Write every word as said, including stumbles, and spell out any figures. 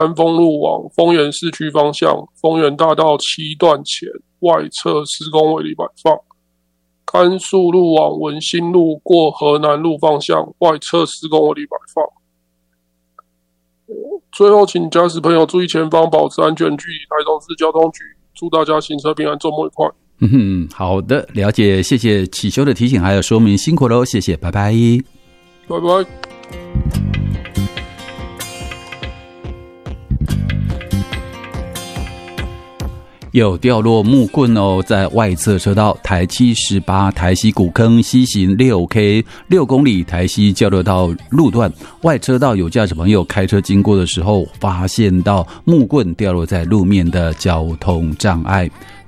安丰路往丰原市区方向，丰原大道七段前外侧施工违例摆放。甘肃路往文心路过河南路方向，外侧施工违例摆放。最后，请驾驶朋友注意前方，保持安全距离。台中市交通局祝大家行车平安，周末愉快。 嗯哼，好的，了解，谢谢启修的提醒还有说明，辛苦喽，谢谢，拜拜， 拜拜。 有掉落木棍哦，在外侧车道台七十八台西古坑西行六 K 六公里台西交流道路段外车道，有驾驶朋友开车经过的时候，发现到木棍掉落在路面的交通障碍。